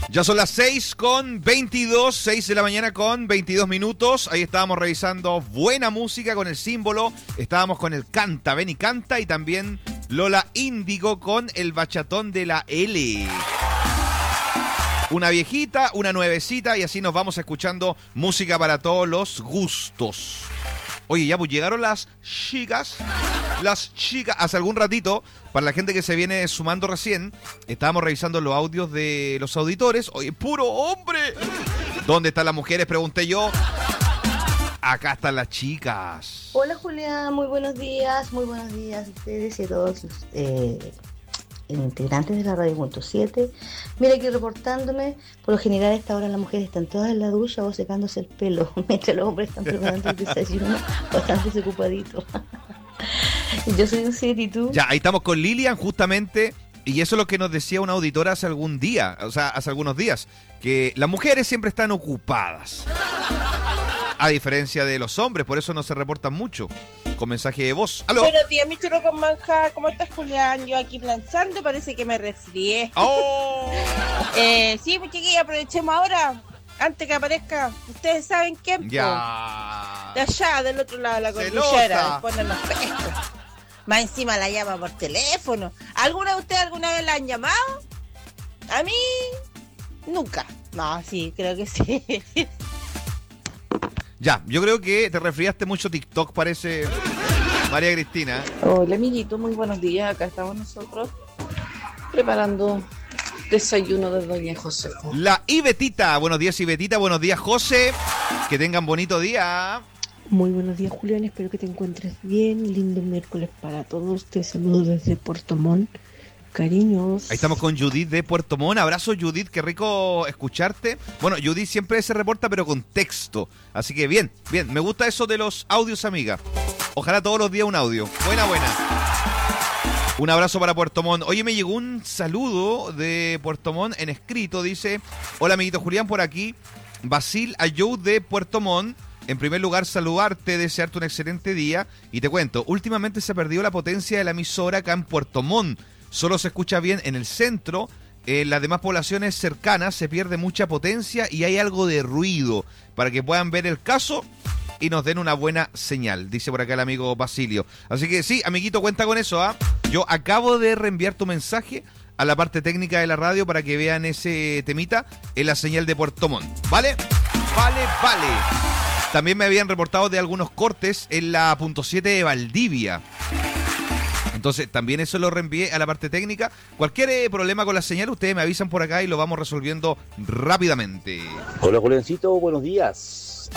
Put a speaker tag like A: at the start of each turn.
A: Ya son las 6:22, 6 de la mañana con 22 minutos. Ahí estábamos revisando buena música con el símbolo. Estábamos con el Canta, Ven y Canta. Y también Lola Índigo con el bachatón de la L. Una viejita, una nuevecita y así nos vamos escuchando música para todos los gustos. Oye, ya pues llegaron las chicas. Hace algún ratito, para la gente que se viene sumando recién, estábamos revisando los audios de los auditores. Oye, puro hombre. ¿Dónde están las mujeres? Pregunté yo. Acá están las chicas.
B: Hola Julián, muy buenos días a ustedes y a todos los integrantes de la Radio.7. Mira, aquí reportándome, por lo general a esta hora las mujeres están todas en la ducha o secándose el pelo, mientras los hombres están preparando el desayuno o están desocupaditos. Yo soy un 7 y tú.
A: Ya, ahí estamos con Lilian justamente, y eso es lo que nos decía una auditora hace algún día, o sea, hace algunos días, que las mujeres siempre están ocupadas, a diferencia de los hombres, por eso no se reportan mucho con mensaje de voz. ¡Aló!
C: Buenos días, mi churro con manjar. ¿Cómo estás, Julián? Yo aquí planchando, parece que me resfrié.
A: ¡Oh!
C: Sí, pues chiquilla, aprovechemos ahora, antes que aparezca. ¿Ustedes saben quién? Po?
A: Ya.
C: De allá, del otro lado de la
A: Celosa.
C: cordillera. Ponen los pescos. Más encima la llama por teléfono. ¿Alguna de ustedes alguna vez la han llamado? A mí, nunca. No, sí, creo que sí.
A: Ya, yo creo que te resfriaste mucho TikTok, parece, María Cristina.
D: Hola amiguito, muy buenos días. Acá estamos nosotros preparando desayuno de Doña Josefa.
A: La Ibetita, buenos días Ibetita, buenos días José, que tengan bonito día.
E: Muy buenos días Julián, espero que te encuentres bien, lindo miércoles para todos, te saludo desde Puerto Montt, cariños.
A: Ahí estamos con Judith de Puerto Montt, abrazo Judith, qué rico escucharte. Bueno, Judith siempre se reporta pero con texto, así que bien, me gusta eso de los audios, amiga. Ojalá todos los días un audio, buena. Un abrazo para Puerto Montt. Oye, me llegó un saludo de Puerto Montt en escrito, dice: hola amiguito Julián, por aquí Basil Ayou de Puerto Montt. En primer lugar, saludarte, desearte un excelente día. Y te cuento, últimamente se perdió la potencia de la emisora acá en Puerto Montt. Solo se escucha bien en el centro. En las demás poblaciones cercanas se pierde mucha potencia y hay algo de ruido. Para que puedan ver el caso y nos den una buena señal, dice por acá el amigo Basilio. Así que sí, amiguito, cuenta con eso, ¿ah? Yo acabo de reenviar tu mensaje a la parte técnica de la radio para que vean ese temita en la señal de Puerto Montt. ¿Vale? Vale. También me habían reportado de algunos cortes en la .7 de Valdivia. Entonces, también eso lo reenvié a la parte técnica. Cualquier problema con la señal, ustedes me avisan por acá y lo vamos resolviendo rápidamente.
F: Hola, Juliancito, buenos días.